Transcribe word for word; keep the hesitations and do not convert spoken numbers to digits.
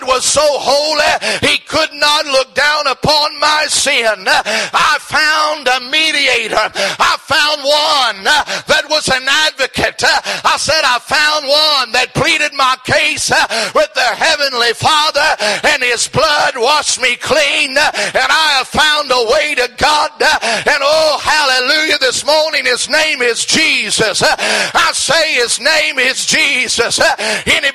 was so holy he could not look down upon my sin. I found a mediator. I found one that was an advocate. I said I found one that pleaded my case with the Heavenly Father, and his blood washed me clean, and I have found a way to God. And oh, hallelujah, this morning his name is Jesus. I say his name is Jesus. Anybody